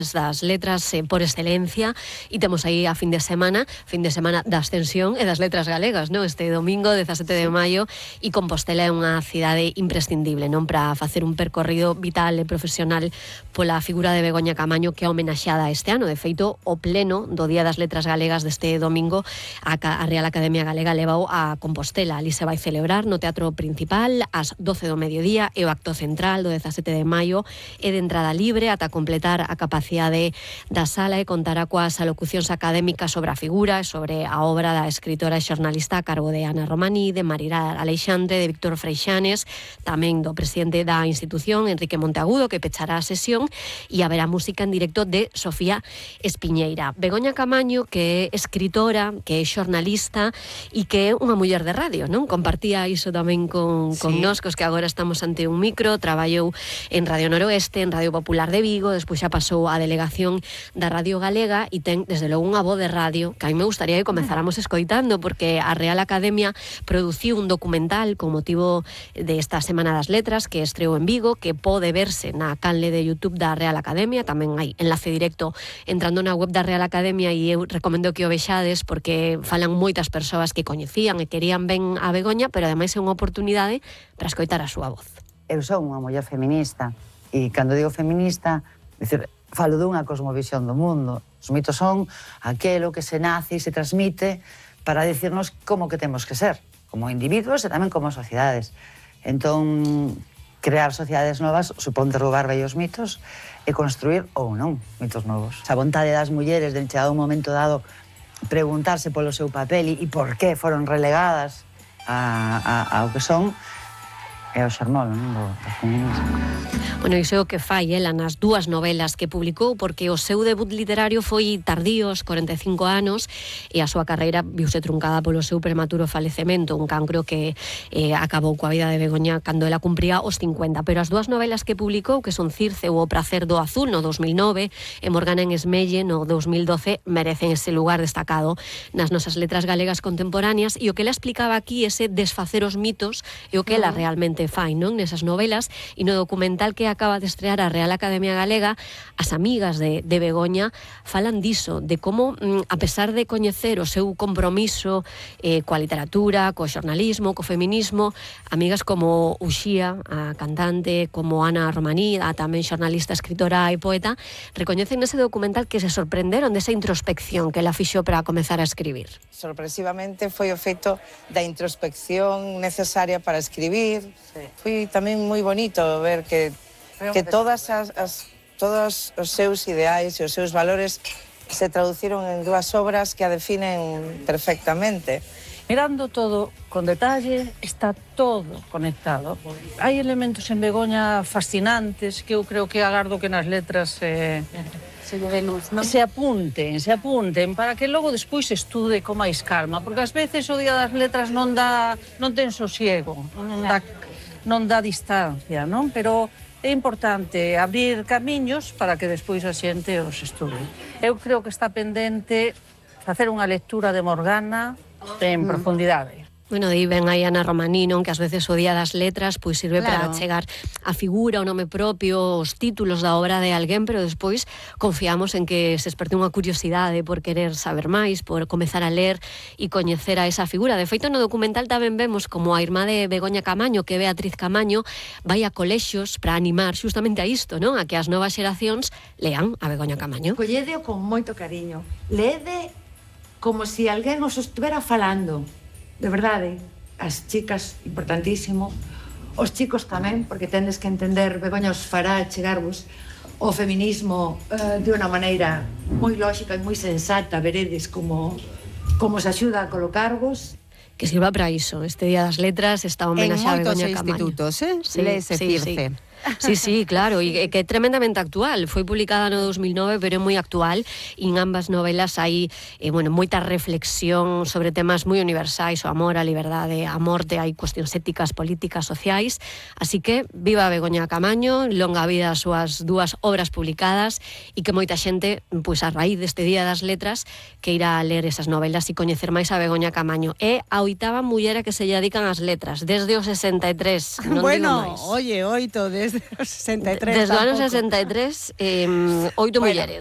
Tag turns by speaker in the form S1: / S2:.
S1: das letras por excelencia, e temos aí a fin de semana da Ascensión e das letras galegas, non? Este domingo, 17 de maio, e Compostela é unha cidade imprescindible, non? Para facer un percorrido vital e profesional pola figura de Begoña Camaño, que é homenaxeada este ano. De feito, o pleno do Día das Letras Galegas deste domingo, a Real Academia Galega levou a Compostela. Ali se vai celebrar no Teatro Principal ás 12 do mediodía, e o acto central do 17 de maio é de entrada libre ata completar a capacidade da sala, e contará coas alocucións académicas sobre a figura e sobre a obra da escritora e xornalista a cargo de Ana Romaní, de Marira Aleixandre, de Víctor Freixanes, tamén do presidente da institución, Enrique Monteagudo, que pechará a sesión, e haberá música en directo de Sofía Espiñeira. Begoña Camaño, que é escritora, que é xornalista e que é unha muller de radio, non? Compartía iso tamén con nós, cos que agora estamos ante un micro. Traballou en Radio Noroeste, en Radio Popular de Vigo, despois xa pasou a delegación da Radio Galega, e ten, desde logo, unha voz de radio que a mí me gustaría que comezáramos escoitando, porque a Real Academia produciu un documental con motivo desta Semana das Letras, que estreou en Vigo, que pode verse na canle de YouTube da Real Academia. Tamén hai enlace directo entrando na web da Real Academia, e eu recomendo que o vexades, porque falan moitas persoas que coñecían e querían ben a Begoña, pero ademais é unha oportunidade para escoitar a súa voz.
S2: Eu sou unha muller feminista, e cando digo feminista, dicir, falo dunha cosmovisión do mundo. Os mitos son aquelo que se nace e se transmite para dicirnos como que temos que ser, como individuos e tamén como sociedades. Entón, crear sociedades novas supón derrubar vellos mitos e construir, ou non, mitos novos. A vontade das mulleres de chegado un momento dado preguntarse polo seu papel e por que foron relegadas ao que son, é o xermolo, non, do feminismo.
S1: Bueno, iso é o que fai ela nas dúas novelas que publicou, porque o seu debut literario foi tardío, aos 45 anos, e a súa carreira viuse truncada polo seu prematuro falecemento, un cancro que acabou coa vida de Begoña cando ela cumpría os 50. Pero as dúas novelas que publicou, que son Circe ou O pracer do azul no 2009 e Morgana en Esmelle no 2012, merecen ese lugar destacado nas nosas letras galegas contemporáneas, e o que ela explicaba aquí, ese desfacer os mitos, é o que ela realmente fai, non? Nesas novelas, e no documental que acaba de estrear a Real Academia Galega, as amigas de Begoña falan diso, de como, a pesar de coñecer o seu compromiso coa literatura, co xornalismo, co feminismo, amigas como Uxía, a cantante, como Ana Romaní, a tamén xornalista, escritora e poeta, recoñecen nese documental que se sorprenderon desa introspección que ela fixo para comezar a escribir.
S3: Sorpresivamente foi o feito da introspección necesaria para escribir. Foi tamén moi bonito ver que todos os seus ideais e os seus valores se traduciron en dúas obras que a definen perfectamente.
S4: Mirando todo con detalle, está todo conectado. Hai elementos en Begoña fascinantes que eu creo que agardo que nas letras se apunten para que logo despois se estude con máis calma, porque ás veces o Día das Letras non ten sosiego, non dá distancia, non? Pero é importante abrir camiños para que despois a xente os estude. Eu creo que está pendente facer unha lectura de Morgana en profundidade.
S1: Bueno, aí ven aí Ana Romaní, non? Que ás veces o Día das Letras pois sirve para chegar a figura, o nome propio, os títulos da obra de alguén, pero despois confiamos en que se esperte unha curiosidade por querer saber máis, por comezar a ler e coñecer a esa figura. De feito, no documental tamén vemos como a irmá de Begoña Camaño, que é Beatriz Camaño, vai a colexios para animar justamente a isto, non? A que as novas xeracións lean a Begoña Camaño.
S5: Colledeo con moito cariño. Leede como se alguén os estuvera falando. De verdade, as chicas, importantísimo, os chicos tamén, porque tendes que entender, Begoña os fará chegarvos o feminismo de unha maneira moi lógica e moi sensata, veredes como se axuda a colocarvos.
S1: Que sirva para iso, este Día das Letras está homenaxeado a Begoña Camaño.
S6: En moitos institutos, léese Circe.
S1: Sí, claro, e que é tremendamente actual. Foi publicada no 2009, pero é moi actual, e en ambas novelas hai moita reflexión sobre temas moi universais, o amor, a liberdade, a morte, hai cuestións éticas, políticas, sociais. Así que, viva Begoña Camaño, longa vida as súas dúas obras publicadas, e que moita xente, pois a raíz deste Día das Letras, que irá a ler esas novelas e coñecer máis a Begoña Camaño. É a 8ª muller a que se lle dedican as letras, desde o 63.
S6: Bueno, oye, 8 desde
S7: desde os 63
S1: Desde o ano
S7: tampouco.
S1: 63, 8 mulleres.